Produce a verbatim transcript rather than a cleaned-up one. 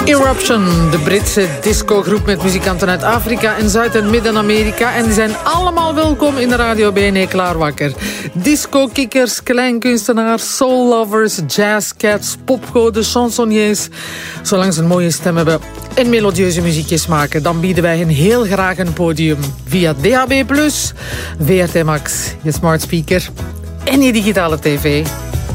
Eruption, de Britse discogroep met muzikanten uit Afrika en Zuid- en Midden-Amerika. En die zijn allemaal welkom in de Radio B N E Klaarwakker. Disco-kikkers, kleinkunstenaars, soul-lovers, jazzcats, popgoden, chansonniers. Zolang ze een mooie stem hebben en melodieuze muziekjes maken, dan bieden wij hen heel graag een podium. Via D A B plus, V R T Max, je smart speaker en je digitale tv.